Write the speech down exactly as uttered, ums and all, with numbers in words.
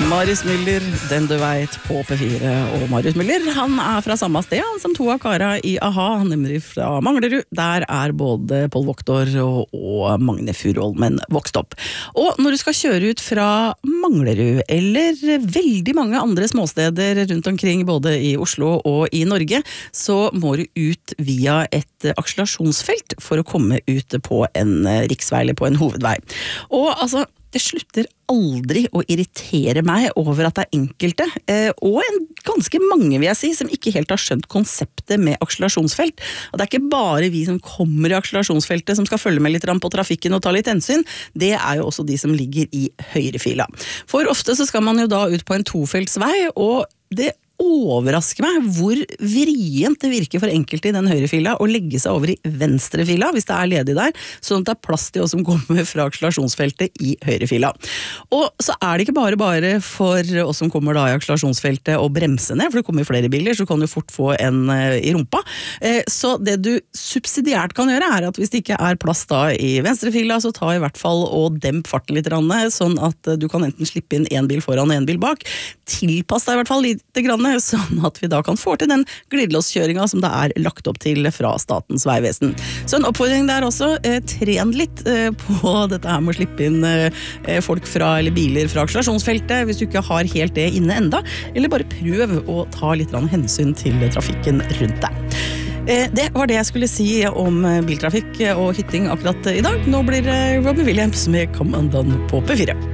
Marius Müller, den du vet på P fire, og Marius Müller, han er fra samme sted han, som to av kara i A-ha, nemlig fra Manglerud. Der er både Paul Waaktaar og, og Magne Furuholmen vokst opp. Og når du skal kjøre ut fra Manglerud, eller veldig mange andre småsteder rundt omkring, både i Oslo og i Norge, så må du ut via et akselerasjonsfelt for å komme ut på en riksvei eller på en hovedvei. Og altså, det slutter aldri å irritere meg over at det er enkelte, eh, og en, ganske mange vil jeg si, som ikke helt har skjønt konseptet med akselerasjonsfelt. Og det er ikke bare vi som kommer i akselerasjonsfeltet som skal følge med litt på trafikken og ta litt hensyn, det er jo også de som ligger i høyrefila. For ofte så skal man jo da ut på en tofeltsvei, og det overrasker meg hvor vrient det virker for enkelte i den høyrefila å legge seg over i venstrefila hvis det er ledig der, sånn at det er plass til oss som kommer fra akselerasjonsfeltet i høyrefila. Og så er det ikke bare bare for oss som kommer da i akselerasjonsfeltet å bremse ned, for det kommer flere biler, så kan du fort få en i rumpa. Så det du subsidiært kan gjøre er at hvis det ikke er plass da i venstrefila, så ta i hvert fall og demp farten litt, sånn at du kan enten slippe inn en bil foran og en bil bak. Tilpass deg i hvert fall litt grann, sånn at vi da kan få til den glidelåskjøringa som det er lagt opp til fra Statens vegvesen. Så en oppfordring der også, eh, tren litt eh, på dette her med å slippe inn eh, folk fra, eller biler fra akselerasjonsfeltet, hvis du ikke har helt det inne enda, eller bare prøv å ta litt hensyn til trafikken rundt deg. Eh, det var det jeg skulle si om biltrafikk og hytting akkurat i dag. Nå blir Robbie Williams med Come Undone på P fire.